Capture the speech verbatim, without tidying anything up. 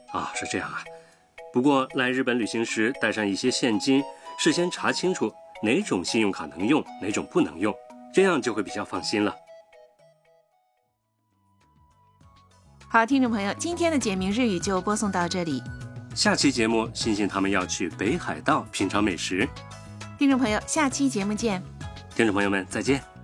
啊，是这样啊。不过来日本旅行时带上一些现金，事先查清楚哪种信用卡能用，哪种不能用，这样就会比较放心了。 好，听众朋友，今天的简明日语就播送到这里。 下期节目，欣欣他们要去北海道品尝美食。 听众朋友，下期节目见。 听众朋友们，再见。